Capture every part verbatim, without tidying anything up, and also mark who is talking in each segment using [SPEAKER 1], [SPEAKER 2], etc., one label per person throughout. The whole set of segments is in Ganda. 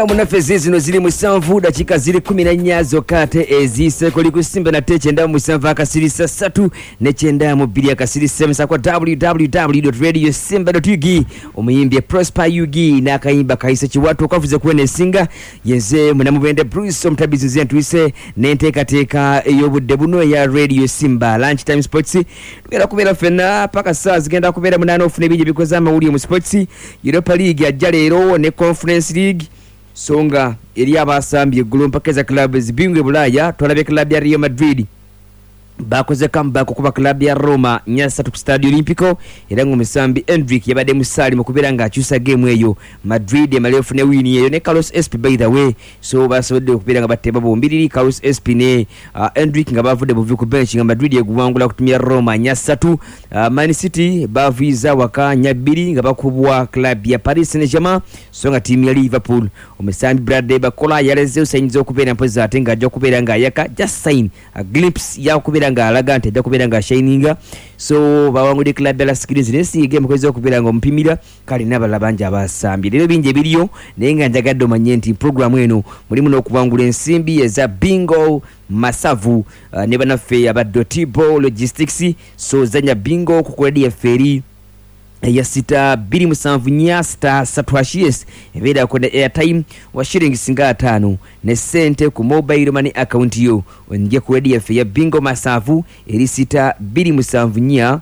[SPEAKER 1] Munafezi zino ziri musanvu dakika ziri kumi na nnya zokate ezise kuli kusimba na techenda musanvu akasirisa satu nechenda mu bili akasirisa msa kwa w w w dot radio simba dot u g omuyimbi Prosper U G na akayimba kaisa chiwatu okavuze kuwene singa yenze munamubende Bruce omutabizi zentwise nenteka teka eyobudde buno ya Radio Simba lunch time sports tugenda kubera fena paka saa zigenda kubera munana ofune bije bikoza amawuli mu sports Europa League ajja leero ne Conference League songa eri abasambye gulu mpakeza club zibingwe bulaya twalabe club ya Real Madrid bakoze comeback kuba club ya Roma nyasa tu Stadio Olimpico era ngo musambi Endrick yabade musali mukubera nga akyusa game eyo Madrid emalefu ne win eyo ne Carlos Espi by the way so basode okubera nga bateba bombiriri Carlos Espi ne uh, Endrick nga bavude buvi ku bench nga Madrid yegwangula kutumia Roma nyasa tu uh, Man City baviza waka nyabiri nga bakubwa club ya Paris Saint-Germain so nga team ya Liverpool omusambi Bradley Bakola yaleze usayinzo okubera mpoza atenga ajja okubera nga yaka just sign a glimpse ya okubera nga alaga nti ajja kubera nga shininga so bawangudde club ya screens nesi game kweza okubera nga ompimira kali nabala banja abasambye lero binje biriyo naye nga njagadde omanye nti program eno mulimu n'okubangula ensimbi eza bingo masavu uh, ne banaffe aba Dotibo Logistics so zanya bingo kukoledi ya feri ya sita biri musanvu nya star satwashies ebeda ko airtime wa shilling singa tano ne sente ku mobile money account yo onje ku wedi ya ya bingo masavu eri sita biri musanvu nya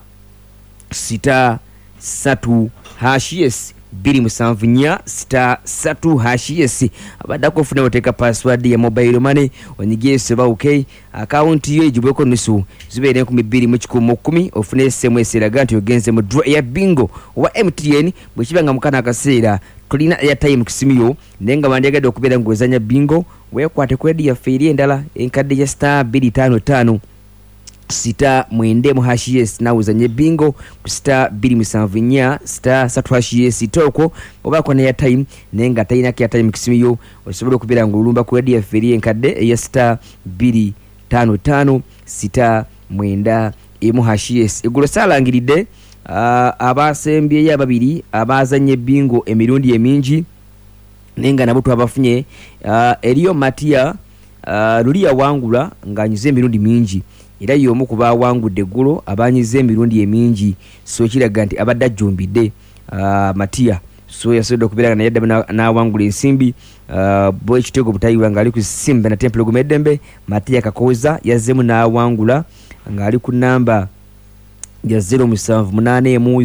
[SPEAKER 1] sita satu hashies biri musanvu nya sita satu hashies abadako funa oteka password ya mobile money onye seba okay account yo ijibweko nusu zibere ku mibiri mu kikumu kumi ofune S M S eraganti ogenze mu draw ya bingo wa M T N bwekibanga mukana akaseera tulina airtime kisimiyo nenga bandegade okubera ngozanya bingo wekwate kwedi ya feri endala enkadde ya star two five five sita mwende mu hashies na uzanye bingo ku star two seven nya star satu hashies toko oba kwa ya time nenga tayina kya time kisimiyo osobola okubera ngulumba ku radio feri enkadde ya star two five five sita mwenda emu hashies egulo salangiride uh, abasembye ya babiri abazanye bingo emirundi emingi nenga nabutu abafunye uh, Elio Matia uh, lulia wangula nganyuze emirundi mingi era yomu kuba wangudde gulo abanyize emirundi emingi so kiraga nti abadda jumbide uh, Matia so yasodo kubera na yadda na, na wangula ensimbi uh, boy kitego butayiwa ngali ku Simba na Temple Gumedembe Matia kakoza yazemu na wangula ngali ku namba ya zero seven eight mu